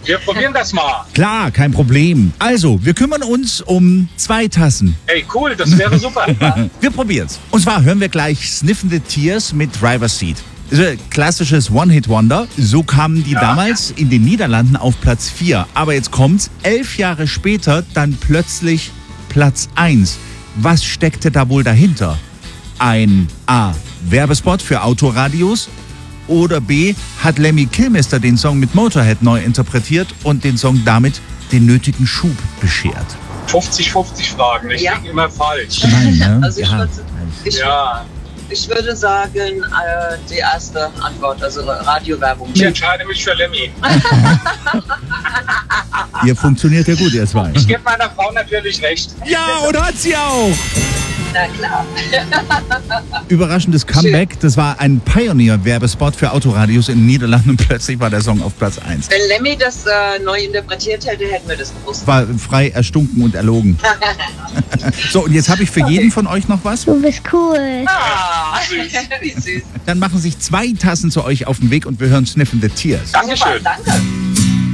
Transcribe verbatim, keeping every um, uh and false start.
Wir probieren das mal. Klar, kein Problem. Also, wir kümmern uns um zwei Tassen. Ey, cool, das wäre super. Wir probieren's. Und zwar hören wir gleich Sniffin' the Tears mit Driver's Seat. Das ist ein klassisches One-Hit-Wonder. So kamen die Ja. damals in den Niederlanden auf Platz vier. Aber jetzt kommt's, elf Jahre später dann plötzlich Platz eins. Was steckte da wohl dahinter? Ein A. Werbespot für Autoradios? Oder B. Hat Lemmy Kilmister den Song mit Motorhead neu interpretiert und den Song damit den nötigen Schub beschert? fünfzig fünfzig Fragen, ich Ja. denke immer falsch. Gemein, ne? Also ich, Ja. würde, ich, Ja, ich würde sagen, äh, die erste Antwort, also Radiowerbung. ich entscheide mich für Lemmy. Ihr funktioniert ja gut, ihr zwei. Ich gebe meiner Frau natürlich recht. Ja, und hat sie auch! Na klar. Überraschendes Comeback. Das war ein Pioneer-Werbespot für Autoradios in den Niederlanden und plötzlich war der Song auf Platz eins. Wenn Lemmy das äh, neu interpretiert hätte, hätten wir das gewusst. War frei erstunken und erlogen. So, und jetzt habe ich für jeden von euch noch was. Du bist cool. Ah, wie süß. Dann machen sich zwei Tassen zu euch auf den Weg und wir hören Sniffin' the Tears. Dankeschön. Super, danke.